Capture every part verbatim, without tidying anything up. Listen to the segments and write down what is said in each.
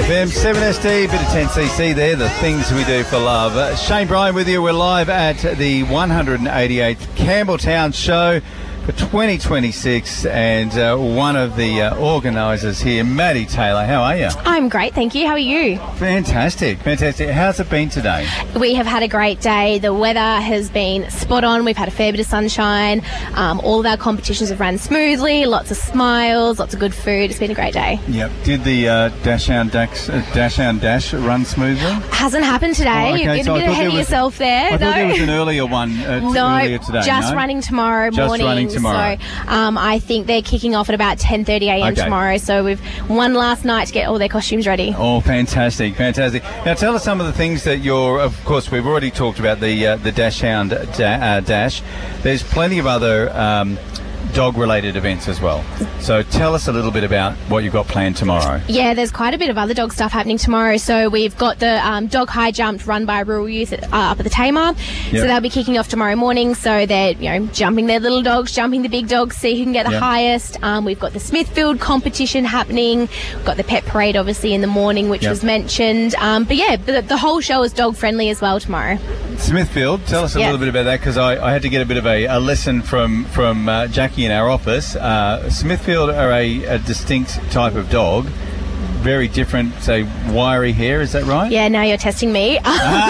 F M, seven S D, bit of ten C C there, the things we do for love. Uh, Shane Bryan with you. We're live at the one hundred eighty-eighth Campbelltown Show for twenty twenty-six, and uh, one of the uh, organisers here, Maddie Taylor. How are you? I'm great, thank you. How are you? Fantastic, fantastic. How's it been today? We have had a great day. The weather has been spot on. We've had a fair bit of sunshine. Um, all of our competitions have run smoothly. Lots of smiles, lots of good food. It's been a great day. Yep. Did the uh, Dash Down Dash, uh, Dash Down Dash run smoothly? Hasn't happened today. Oh, okay. You're getting So a bit ahead of yourself there. I no. thought there was an earlier one uh, t- no, earlier today. just no? running tomorrow Just morning. running tomorrow. So um, I think they're kicking off at about ten thirty a m Okay. tomorrow. So we've won last night to get all their costumes ready. Oh, fantastic, fantastic. Now, tell us some of the things that you're, of course, we've already talked about the uh, the Dash Hound da- uh, Dash. There's plenty of other um, dog-related events as well. So tell us a little bit about what you've got planned tomorrow. Yeah, there's quite a bit of other dog stuff happening tomorrow. So we've got the um, dog high jump run by rural youth uh, up at the Tamar. Yep. So they'll be kicking off tomorrow morning. So they're, you know, jumping their little dogs, jumping the big dogs, see who can get the Yep. highest. Um, we've got the Smithfield competition happening. We've got the pet parade, obviously, in the morning, which Yep. was mentioned. Um, but yeah, the, the whole show is dog friendly as well tomorrow. Smithfield, tell us a Yeah. little bit about that, because I, I had to get a bit of a, a lesson from, from uh, Jackie in our office. Uh, Smithfield are a, a distinct type of dog. Very different, say, wiry hair, is that right? Yeah, now you're testing me.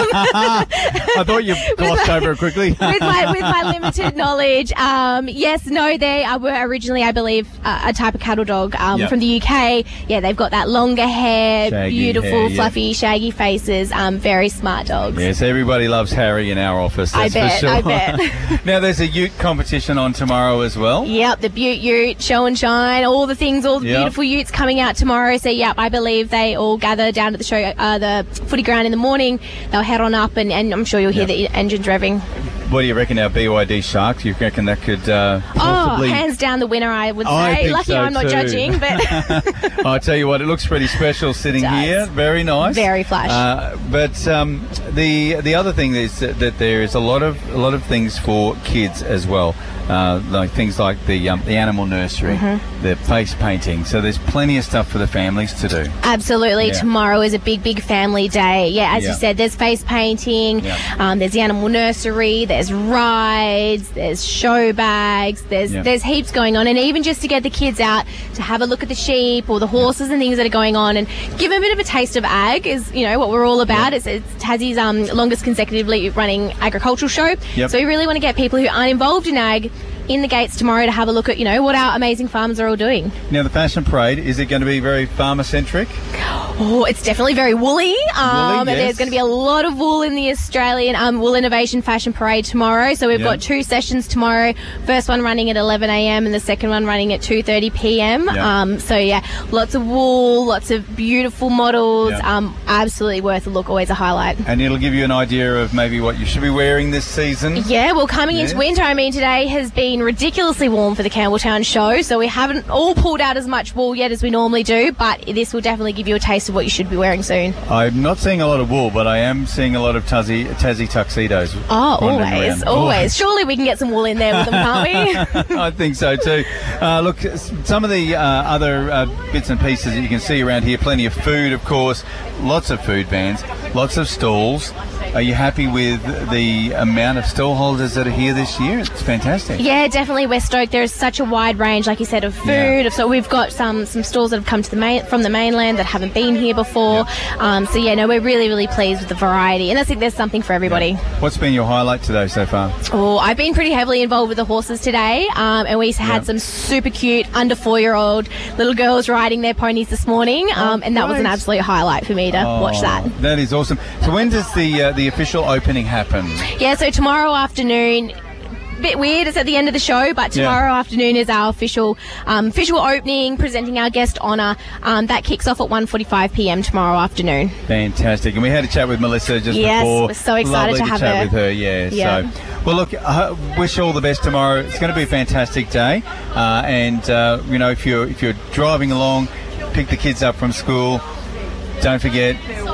I thought you glossed over it quickly. with my with my limited knowledge, um, yes, no, they uh, were originally, I believe, uh, a type of cattle dog um, Yep. from the U K. Yeah, they've got that longer hair, Shaggy beautiful, hair, yeah. fluffy, shaggy faces. Um, very smart dogs. Yes, everybody loves Harry in our office, I that's bet, for sure. I bet. Now, there's a ute competition on tomorrow as well. Yep, the Butte Ute, show and shine, all the things, all the Yep. beautiful utes coming out tomorrow. So, yep, I believe they all gather down at the show, uh, the footy ground in the morning. They'll head on up, and, and I'm sure you'll hear Yep. the engines revving. What do you reckon, our B Y D Sharks? You reckon that could uh, Oh, possibly... hands down the winner, I would say. I think Lucky so I'm not too. judging, but I tell you what, it looks pretty special sitting It does. here. Very nice. Very flash. Uh, but um, the the other thing is that, that there is a lot of a lot of things for kids as well. Uh, like things like the um, the animal nursery, Mm-hmm. the face painting. So there's plenty of stuff for the families to do. Absolutely. Yeah. Tomorrow is a big, big family day. Yeah, as Yeah. you said, there's face painting, Yeah. um, there's the animal nursery, there's rides, there's show bags, there's Yeah. there's heaps going on. And even just to get the kids out to have a look at the sheep or the horses and things that are going on and give them a bit of a taste of ag is, you know, what we're all about. Yeah. It's, it's Tassie's um, longest consecutively running agricultural show. Yep. So we really want to get people who aren't involved in ag in the gates tomorrow to have a look at, you know, what our amazing farmers are all doing. Now, the fashion parade, is it going to be very farmer-centric? Oh, it's definitely very woolly. Um, Woolly, yes. There's going to be a lot of wool in the Australian um, Wool Innovation Fashion Parade tomorrow. So we've Yeah. got two sessions tomorrow. First one running at eleven a m and the second one running at two thirty p m. Yeah. Um, so yeah, lots of wool, lots of beautiful models. Yeah. Um, absolutely worth a look. Always a highlight. And it'll give you an idea of maybe what you should be wearing this season. Yeah, well, coming Yes. into winter, I mean, today has been ridiculously warm for the Campbelltown show, so we haven't all pulled out as much wool yet as we normally do, but this will definitely give you a taste of what you should be wearing soon. I'm not seeing a lot of wool, but I am seeing a lot of Tassie, Tassie tuxedos. Oh, wandering always, around. always. Surely we can get some wool in there with them, can't we? I think so too. Uh, look, s- some of the uh, other uh, bits and pieces that you can see around here, plenty of food, of course, lots of food vans, lots of stalls. Are you happy with the amount of stall holders that are here this year? It's fantastic. Yeah, definitely. We're stoked. There's such a wide range, like you said, of food. Yeah. So we've got some some stalls that have come to the main, from the mainland that haven't been here before. Um, so yeah, no, we're really, really pleased with the variety, and I think there's something for everybody. What's been your highlight today so far? Oh, I've been pretty heavily involved with the horses today, um, and we had Yeah. some super cute under four-year-old little girls riding their ponies this morning, um, and that was an great. absolute highlight for me to watch that. Oh, that is awesome. So when does the uh, the official opening happen? Yeah, so tomorrow afternoon. Bit weird, it's at the end of the show, but Yeah. tomorrow afternoon is our official um, official opening, presenting our guest honour. Um, that kicks off at one forty-five p m tomorrow afternoon. Fantastic. And we had a chat with Melissa just Yes, before. we're so excited Lovely to have chat her. with her. Yeah. Yeah. So, well, look, I wish you all the best tomorrow. It's going to be a fantastic day. Uh, and uh, you know, if you're if you're driving along, pick the kids up from school. Don't forget,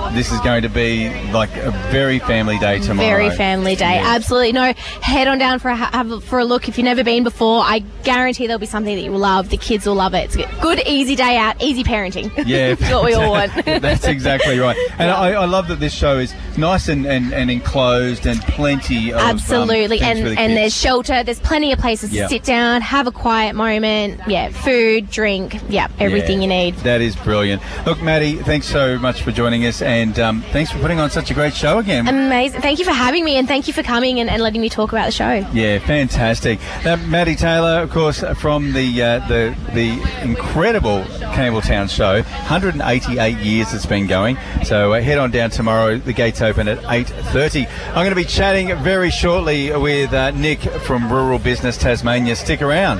this is going to be like a very family day tomorrow. Very family day, yeah. Absolutely. No, head on down for a, have a, for a look. If you've never been before, I guarantee there'll be something that you will love. The kids will love it. It's a good, easy day out, easy parenting. Yeah. That's what we all want. That's exactly right. And yeah. I, I love that this show is nice and, and, and enclosed and plenty of Absolutely. Um, and the and there's shelter. There's plenty of places yeah. to sit down, have a quiet moment. Yeah, food, drink, yeah, everything yeah, you need. That is brilliant. Look, Maddie, thanks so much for joining us, and um, thanks for putting on such a great show again. Amazing. Thank you for having me, and thank you for coming and, and letting me talk about the show. Yeah, fantastic. Now, Maddie Taylor, of course, from the uh, the the incredible Campbelltown show, one hundred eighty-eight years it's been going. So uh, head on down tomorrow. The gates open at eight thirty. I'm going to be chatting very shortly with uh, Nick from Rural Business Tasmania. Stick around.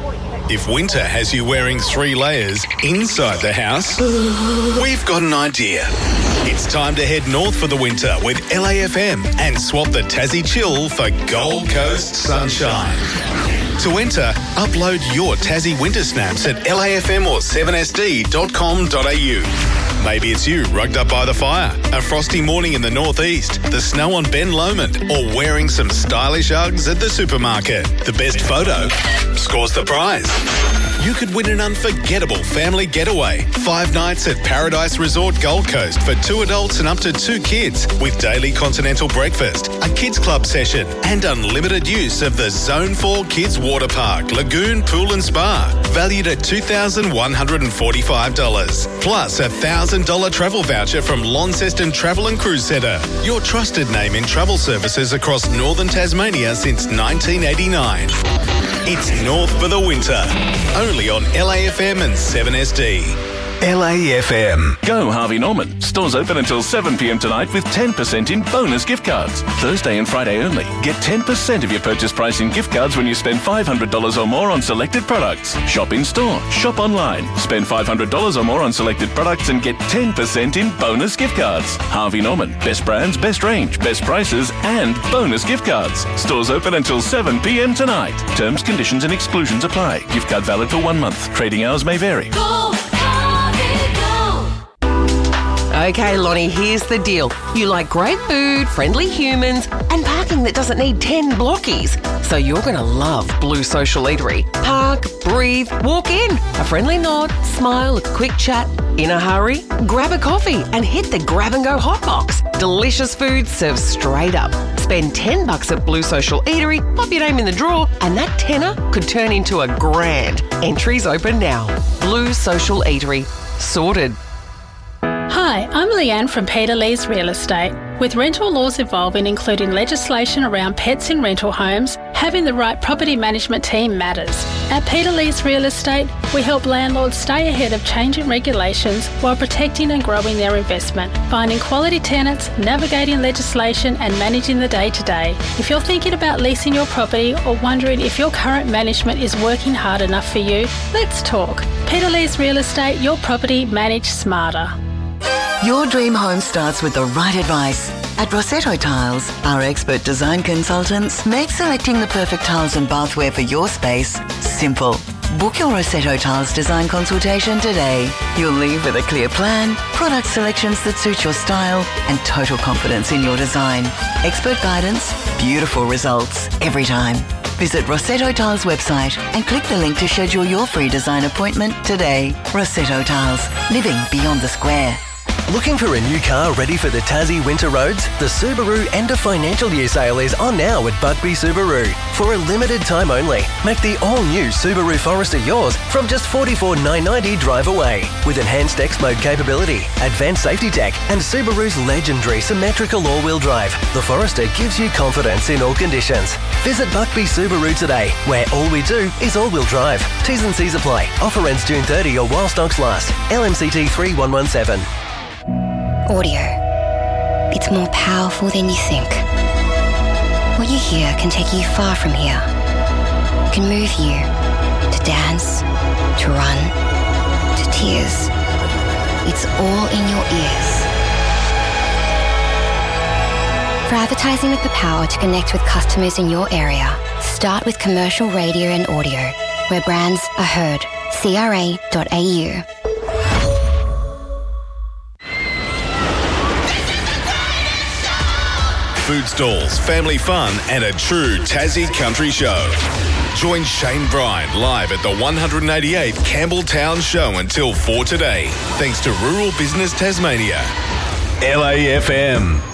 If winter has you wearing three layers inside the house, we've got an idea. It's time to head north for the winter with L A F M and swap the Tassie chill for Gold Coast sunshine. To enter, upload your Tassie winter snaps at L A F M or seven S D dot com dot A U. Maybe it's you rugged up by the fire, a frosty morning in the northeast, the snow on Ben Lomond, or wearing some stylish Uggs at the supermarket. The best photo scores the prize. You could win an unforgettable family getaway. Five nights at Paradise Resort Gold Coast for two adults and up to two kids with daily continental breakfast, a kids club session and unlimited use of the Zone four Kids Water Park, Lagoon Pool and Spa, valued at two thousand one hundred forty-five dollars. Plus a one thousand dollars travel voucher from Launceston Travel and Cruise Centre, your trusted name in travel services across northern Tasmania since nineteen eighty-nine. It's North for the winter, only on L A F M and seven S D. L A F M. Go Harvey Norman. Stores open until seven p m tonight with ten percent in bonus gift cards. Thursday and Friday only. Get ten percent of your purchase price in gift cards when you spend five hundred dollars or more on selected products. Shop in store. Shop online. Spend five hundred dollars or more on selected products and get ten percent in bonus gift cards. Harvey Norman. Best brands, best range, best prices and bonus gift cards. Stores open until seven p m tonight. Terms, conditions and exclusions apply. Gift card valid for one month. Trading hours may vary. Go! Okay, Lonnie, here's the deal. You like great food, friendly humans, and parking that doesn't need ten blockies. So you're going to love Blue Social Eatery. Park, breathe, walk in. A friendly nod, smile, a quick chat. In a hurry? Grab a coffee and hit the grab-and-go hotbox. Delicious food served straight up. Spend ten bucks at Blue Social Eatery, pop your name in the draw, and that tenner could turn into a grand. Entries open now. Blue Social Eatery. Sorted. Hi, I'm Leanne from Peter Lee's Real Estate. With rental laws evolving, including legislation around pets in rental homes, having the right property management team matters. At Peter Lee's Real Estate, we help landlords stay ahead of changing regulations while protecting and growing their investment, finding quality tenants, navigating legislation and managing the day-to-day. If you're thinking about leasing your property or wondering if your current management is working hard enough for you, let's talk. Peter Lee's Real Estate, your property managed smarter. Your dream home starts with the right advice. At Rossetto Tiles, our expert design consultants make selecting the perfect tiles and bathware for your space simple. Book your Rossetto Tiles design consultation today. You'll leave with a clear plan, product selections that suit your style, and total confidence in your design. Expert guidance, beautiful results every time. Visit Rossetto Tiles website and click the link to schedule your free design appointment today. Rossetto Tiles, living beyond the square. Looking for a new car ready for the Tassie winter roads? The Subaru End of Financial Year sale is on now at Buckby Subaru. For a limited time only, make the all-new Subaru Forester yours from just forty-four thousand nine hundred ninety drive away. With enhanced X-Mode capability, advanced safety tech and Subaru's legendary symmetrical all-wheel drive, the Forester gives you confidence in all conditions. Visit Buckby Subaru today, where all we do is all-wheel drive. T's and C's apply. Offer ends June thirtieth or while stocks last. L M C T three one one seven. Audio. It's more powerful than you think. What you hear can take you far from here. It can move you to dance, to run, to tears. It's all in your ears. For advertising with the power to connect with customers in your area, start with commercial radio and audio, where brands are heard. C R A dot A U. food stalls, family fun and a true Tassie country show. Join Shane Bryan live at the one hundred eighty-eighth Campbelltown Show until four today, thanks to Rural Business Tasmania. L A F M.